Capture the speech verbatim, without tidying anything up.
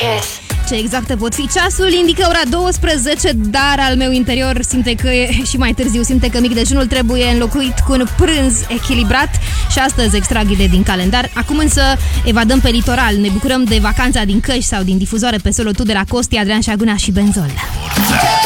Kiss. Ce exacte pot fi ceasul, indică ora douăsprezece, dar al meu interior simte că e și mai târziu, simte că mic dejunul trebuie înlocuit cu un prânz echilibrat și astăzi extrag idei din calendar. Acum însă evadăm pe litoral, ne bucurăm de vacanța din Căști sau din difuzoare pe Solo Tu de la Costi, Adrian Șaguna și Benzol.